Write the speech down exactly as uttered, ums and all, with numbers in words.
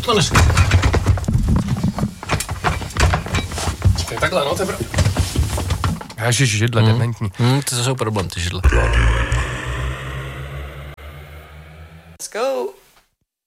to než... Čekaj, takhle, no, tebra. Ježiš, židle, hmm. dementní. Hmm, to jsou problém, ty židle. Let's go.